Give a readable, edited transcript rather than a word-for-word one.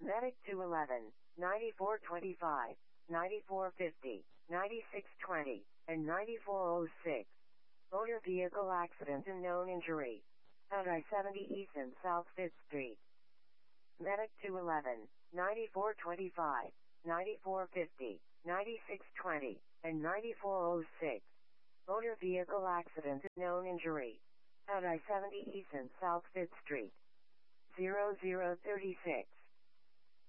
Medic 211, 9425, 9450, 9620, and 9406. Motor vehicle accident and known injury. At I-70 East and South 5th Street. Medic 211, 9425, 9450, 9620, and 9406. Motor vehicle accident and known injury. At I-70 East and South 5th Street. 0036.